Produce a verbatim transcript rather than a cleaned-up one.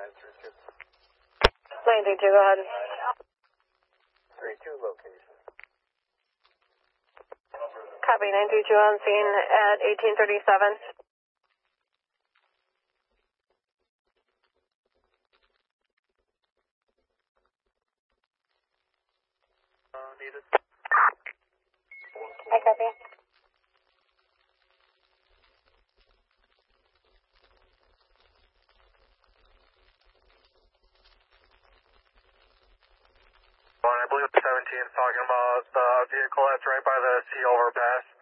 nine three two, go ahead. three two location. Copy, nine three two on scene at eighteen thirty-seven. Uh, needed. I copy. I believe seventeen is talking about the vehicle that's right by the sea overpass.